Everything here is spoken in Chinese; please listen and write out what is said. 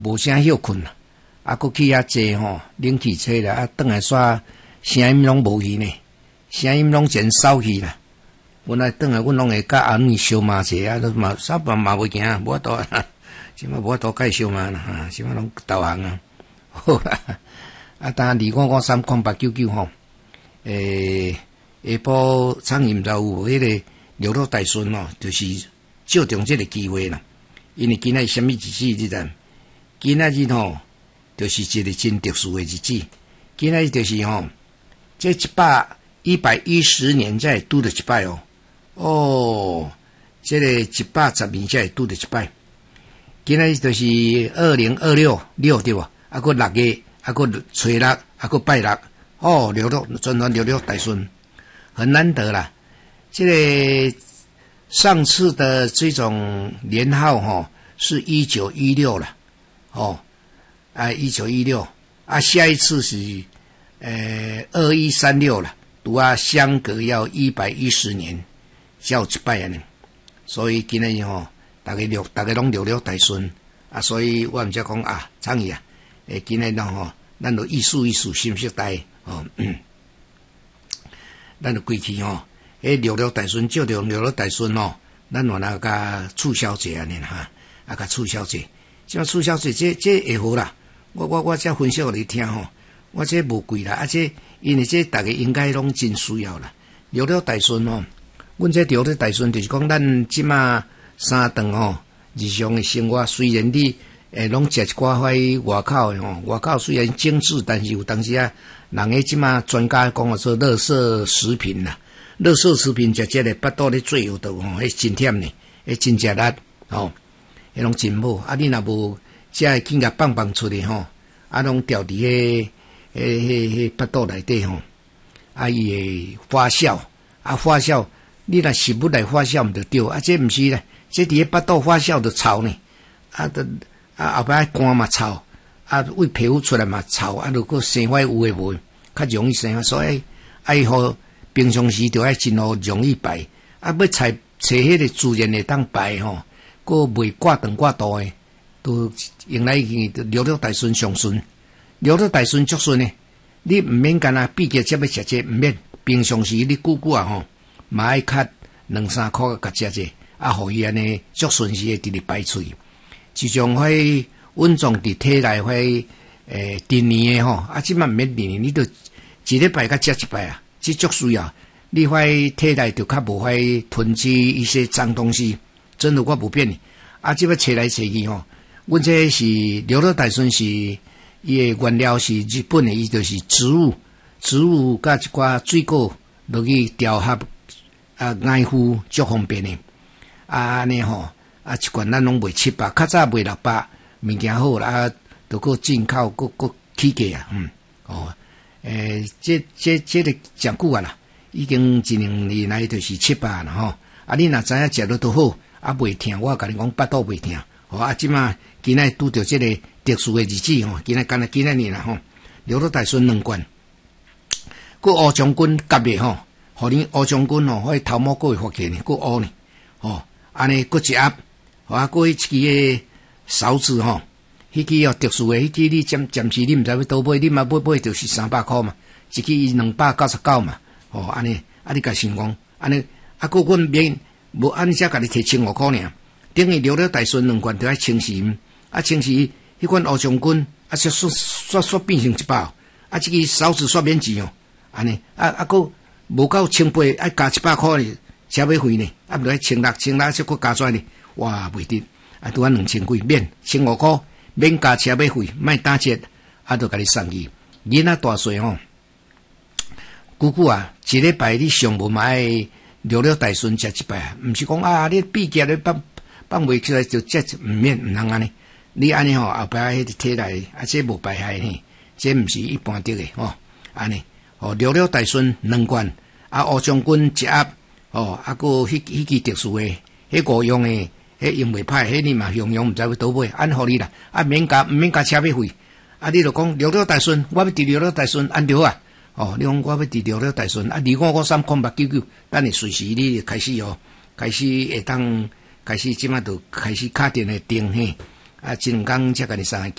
无啥休困啦，啊，搁去遐坐吼，冷气车啦，啊，转来煞声音拢无去呢，声音拢真少去啦。阮来转来，阮拢会甲阿妹相骂者啊，都嘛啥办嘛袂行，无法度，即马无法度介相骂啦，即马拢投降啊。好啦，啊，当2553899吼，下晡苍蝇就有迄个六路大顺哦，就是借重这个机会啦。因为今仔日什么日子？你知？今仔日吼，就是一个真特殊的日子。今仔日就是吼，这110年才会拄着一摆哦。哦，这个110年才会拄着一摆。今仔日就是2026对吧？啊，搁6月，啊，搁初六，啊，搁拜六。哦，全团六大顺，很难得啦。这个上次的这种年号吼是1916了，哦，啊1916，啊下一次是2136了，拄啊相隔要110年才有一摆呢。所以今日吼，大家拢六大顺啊，所以我毋则讲啊，倡议啊，今日吼，咱就意思心识带哦，咱就归去吼。六大顺借着六大顺哦，咱原来甲促销者安尼哈，啊甲促销者，即个促销者这会好啦。我才分析互你听吼，我这无贵啦，啊这因为这大家应该拢真需要啦。六大顺哦，阮这六大顺就是讲咱即马三顿吼，日常的生活虽然你拢食一寡块外口的吼，外口虽然精致，但是有当时啊，人个即马专家讲说垃圾食品啦。垃圾食品食这个腹肚咧做有道吼，迄真忝呢，迄真食力吼，迄拢真好。啊，你若无这会紧甲放出去吼，啊，拢掉伫迄腹肚内底吼，啊，伊会发酵，啊发酵，你若食物来发酵毋着对，啊，这毋是咧，这伫迄腹肚发酵着臭呢，后摆肝嘛臭，啊，为皮肤出来嘛臭，啊，如果生发有诶无，较容易生发，所以爱好。平常时就爱真好容易排，啊，要找迄个自然会当排吼，佫袂挂长挂大诶，都用来六大顺上顺，六大顺足顺诶。你毋免干啊，毕业才要食这，毋免。平常时你久啊吼，嘛爱较2-3箍甲食这，啊，互伊安尼足顺时诶直直排出去，就像迄稳重伫体内定年诶吼，啊，即摆毋免定年，你就一礼拜甲食一摆啊。这足需要，你会体内就较无会囤积一些脏东西，真的我不骗你。啊，这要找来找去吼，阮这是六大顺是伊的原料是日本的，伊就是植物甲一寡水果落去调合啊，爱护足方便的。啊，安尼吼，啊一罐咱拢卖700，较早卖600，物件好啦，啊，都搁进口，搁起价啊，哦。这个讲久啊啦，已经1-2年来就是700啦吼。啊，你若知影食了都好，啊袂疼，我甲你讲腹肚袂疼。吼啊，即马今仔拄着这个特殊的日子吼，今仔日啦吼，六大顺2罐，佮乌将军夹的吼，互你乌将军吼，迄头毛佫会发起呢，佫乌呢，吼，安尼佫一盒，吼啊，佫迄支个勺子吼。迄支哦特殊诶，迄支你暂时你毋知要倒买，你嘛买就是300箍嘛，一支299嘛，哦安尼，啊你甲想讲，安尼，啊佫阮免无安尼才甲你摕15箍尔，等于六大顺2罐都要清洗，啊清洗迄款乌将军，啊煞变成100，啊这个勺子煞免钱哦，安尼，啊佫无够18，爱加100箍呢，车马费呢，啊毋着1600则佫加出来呢，哇袂得，啊拄啊2000几免15箍。免加车马费，莫打折，啊，就甲你送去。囡仔大细吼，久啊，一礼拜你上无嘛爱六大顺食一摆，毋是讲啊，你毕业咧放袂出来就食，毋通安尼。你安尼吼，后摆迄个体内啊，这无败害呢，这毋是一般的吼，安尼。哦，六大顺2罐，啊，乌将军1盒，哦，啊，佫迄支特殊诶，迄5用诶。迄用袂歹，迄你嘛用毋知要倒买，安互你啦，啊免加车马费，啊你就讲六大顺，我要伫六大顺安着啊，哦，你讲我要伫六大顺，啊2553899，等你随时你就开始哦，开始会当开始即马就开始敲电的订嘿， 啊，一两工才甲你送来。